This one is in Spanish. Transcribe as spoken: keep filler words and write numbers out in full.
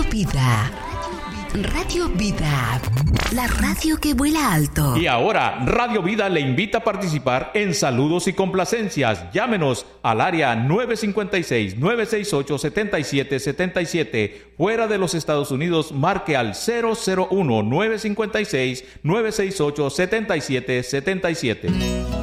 Vida. Radio Vida. La radio que vuela alto. Y ahora, Radio Vida le invita a participar en saludos y complacencias. Llámenos al área nueve cinco seis, nueve seis ocho, siete siete siete siete. Fuera de los Estados Unidos, marque al cero cero uno, nueve cinco seis, nueve seis ocho, siete siete siete siete.